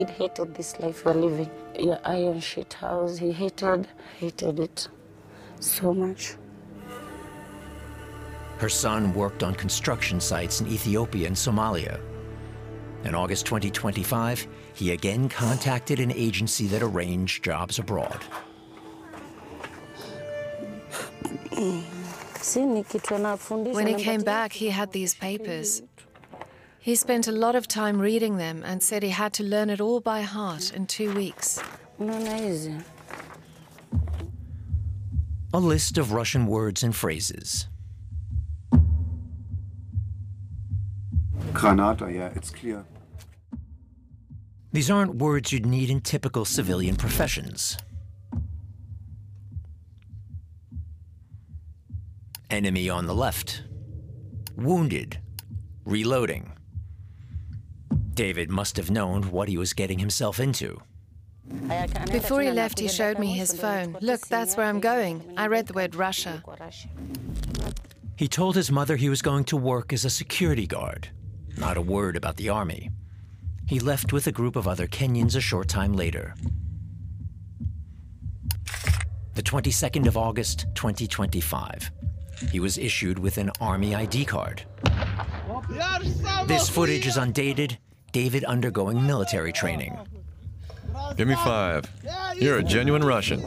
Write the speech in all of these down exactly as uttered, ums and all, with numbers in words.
He hated this life we're living. Your iron sheet house, he hated, hated it so much. Her son worked on construction sites in Ethiopia and Somalia. In August twenty twenty-five, he again contacted an agency that arranged jobs abroad. When he came back, he had these papers. He spent a lot of time reading them and said he had to learn it all by heart in two weeks. A list of Russian words and phrases. Granata, yeah, it's clear. These aren't words you'd need in typical civilian professions. Enemy on the left. Wounded. Reloading. David must have known what he was getting himself into. Before he left, he showed me his phone. Look, that's where I'm going. I read the word Russia. He told his mother he was going to work as a security guard. Not a word about the army. He left with a group of other Kenyans a short time later. The twenty-second of August, twenty twenty-five. He was issued with an army I D card. This footage is undated. David undergoing military training. Give me five. You're a genuine Russian.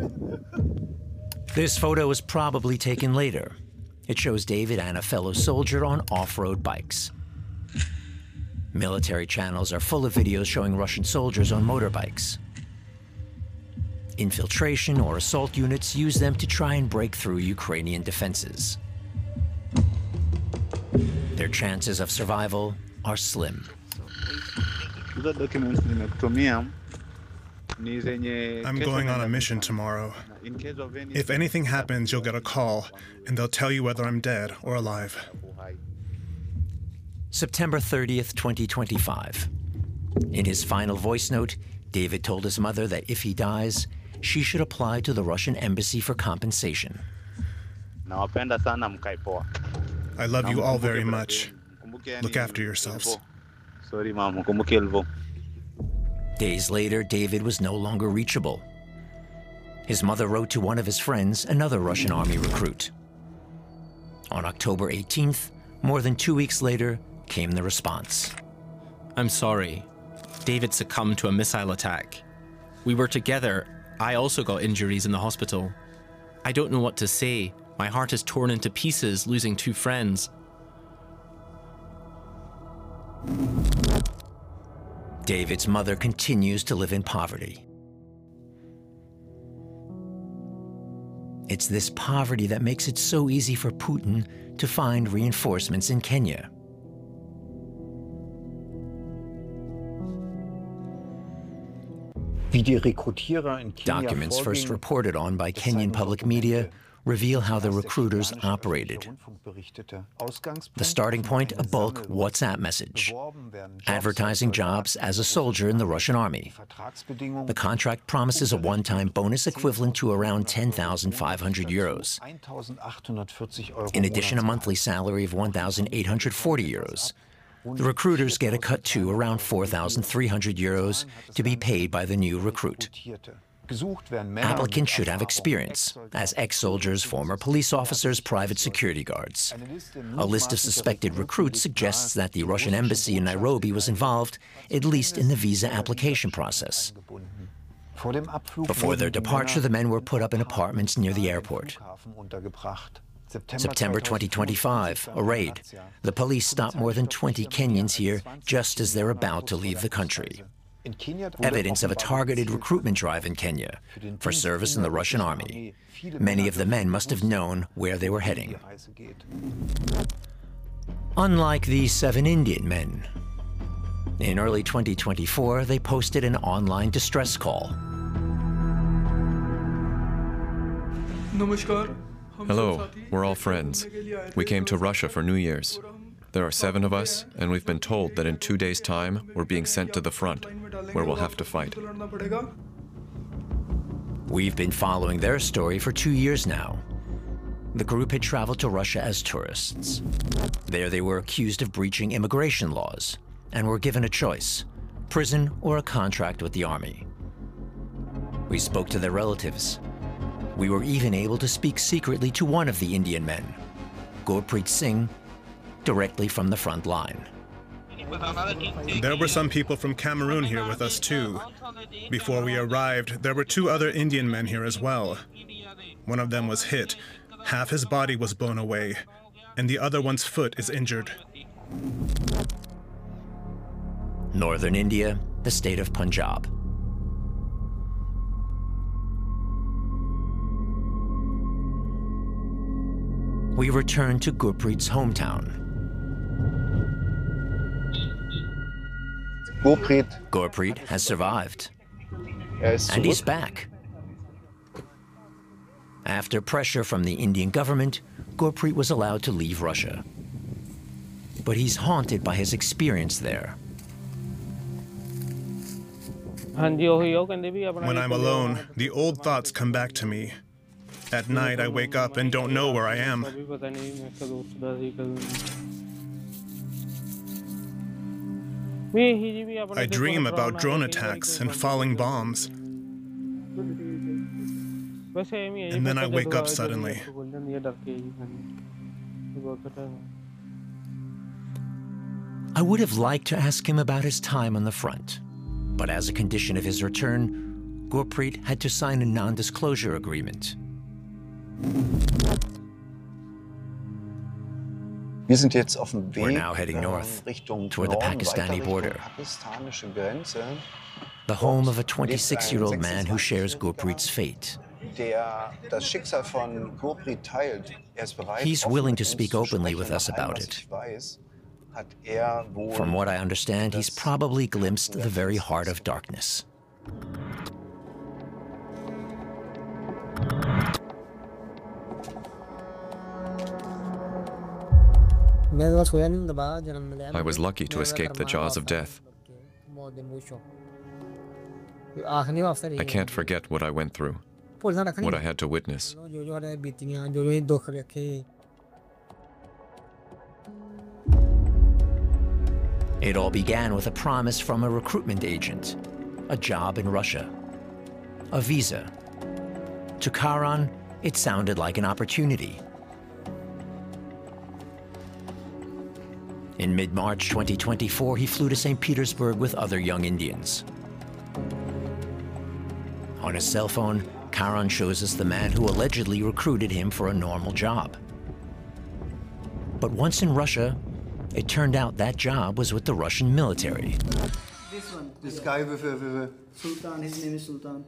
This photo was probably taken later. It shows David and a fellow soldier on off-road bikes. Military channels are full of videos showing Russian soldiers on motorbikes. Infiltration or assault units use them to try and break through Ukrainian defenses. Their chances of survival are slim. I'm going on a mission tomorrow. If anything happens, you'll get a call, and they'll tell you whether I'm dead or alive. September thirtieth, twenty twenty-five. In his final voice note, David told his mother that if he dies, she should apply to the Russian embassy for compensation. I love you all very much. Look after yourselves. Days later, David was no longer reachable. His mother wrote to one of his friends, another Russian army recruit. On October eighteenth, more than two weeks later, came the response. I'm sorry. David succumbed to a missile attack. We were together. I also got injuries in the hospital. I don't know what to say. My heart is torn into pieces, losing two friends. David's mother continues to live in poverty. It's this poverty that makes it so easy for Putin to find reinforcements in Kenya. Documents first reported on by Kenyan public media reveal how the recruiters operated. The starting point, a bulk WhatsApp message, advertising jobs as a soldier in the Russian army. The contract promises a one-time bonus equivalent to around ten thousand five hundred euros. In addition, a monthly salary of one thousand eight hundred forty euros. The recruiters get a cut to around four thousand three hundred euros to be paid by the new recruit. Applicants should have experience as ex-soldiers, former police officers, private security guards. A list of suspected recruits suggests that the Russian embassy in Nairobi was involved, at least in the visa application process. Before their departure, the men were put up in apartments near the airport. September twenty twenty-five, a raid. The police stopped more than twenty Kenyans here just as they're about to leave the country. Evidence of a targeted recruitment drive in Kenya for service in the Russian army. Many of the men must have known where they were heading. Unlike the seven Indian men, in early twenty twenty-four, they posted an online distress call. Hello, we're all friends. We came to Russia for New Year's. There are seven of us, and we've been told that in two days' time, we're being sent to the front, where we'll have to fight. We've been following their story for two years now. The group had traveled to Russia as tourists. There they were accused of breaching immigration laws and were given a choice: prison, or a contract with the army. We spoke to their relatives. We were even able to speak secretly to one of the Indian men, Gurpreet Singh, directly from the front line. There were some people from Cameroon here with us too. Before we arrived, there were two other Indian men here as well. One of them was hit. Half his body was blown away, and the other one's foot is injured. Northern India, the state of Punjab. We returned to Gurpreet's hometown. Gurpreet. Gurpreet has survived. And he's back. After pressure from the Indian government, Gurpreet was allowed to leave Russia. But he's haunted by his experience there. When I'm alone, the old thoughts come back to me. At night, I wake up and don't know where I am. I dream about drone attacks and falling bombs. And then I wake up suddenly. I would have liked to ask him about his time on the front, but as a condition of his return, Gurpreet had to sign a non-disclosure agreement. We're now heading north, toward the Pakistani border, the home of a twenty-six-year-old man who shares Gurpreet's fate. He's willing to speak openly with us about it. From what I understand, he's probably glimpsed the very heart of darkness. I was lucky to escape the jaws of death. I can't forget what I went through, what I had to witness. It all began with a promise from a recruitment agent, a job in Russia, a visa. To Karan, it sounded like an opportunity. In mid-March twenty twenty-four, he flew to Saint Petersburg with other young Indians. On his cell phone, Karan shows us the man who allegedly recruited him for a normal job. But once in Russia, it turned out that job was with the Russian military. This one. This guy with, with, with Sultan, his name is Sultan.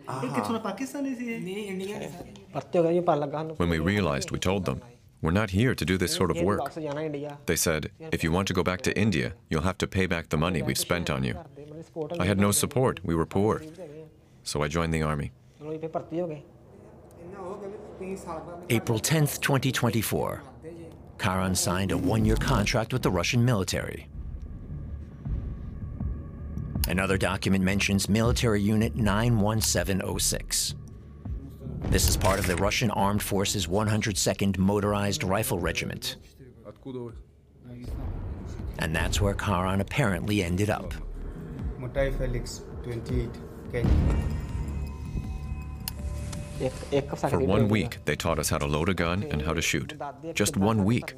When we realized, we told them, we're not here to do this sort of work. They said, if you want to go back to India, you'll have to pay back the money we've spent on you. I had no support, we were poor. So I joined the army. April tenth, twenty twenty-four. Karan signed a one-year contract with the Russian military. Another document mentions Military Unit nine one seven oh six. This is part of the Russian Armed Forces one hundred second Motorized Rifle Regiment. And that's where Karan apparently ended up. Motai Felix, twenty-eight, Kenya. For one week, they taught us how to load a gun and how to shoot. Just one week.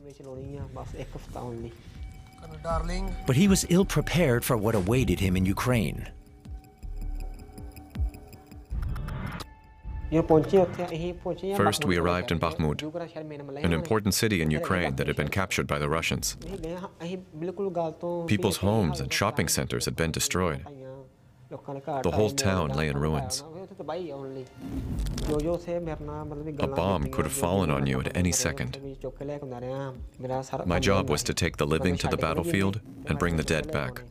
But he was ill-prepared for what awaited him in Ukraine. First, we arrived in Bakhmut, an important city in Ukraine that had been captured by the Russians. People's homes and shopping centers had been destroyed. The whole town lay in ruins. A bomb could have fallen on you at any second. My job was to take the living to the battlefield and bring the dead back.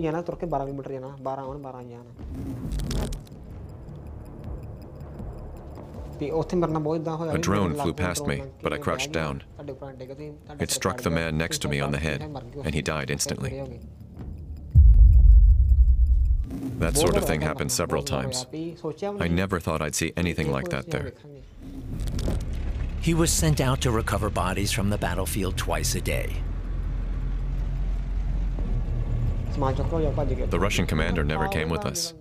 A drone flew past me, but I crouched down. It struck the man next to me on the head, and he died instantly. That sort of thing happened several times. I never thought I'd see anything like that there. He was sent out to recover bodies from the battlefield twice a day. The Russian commander never came with us.